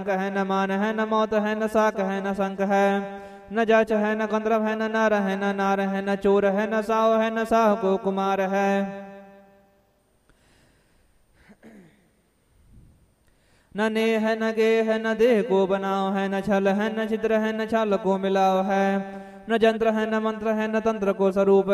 है न मान है न मौत है न साक है न संक है न जाच है न गंधर्व है न नर है न नार है न चोर है न साव है न साह को कुमार है। न ने है न गे है न देह को बनाओ है न छल है न छिद्र है न छाल को मिलाओ है न जंत्र है न मंत्र है न तंत्र को स्वरूप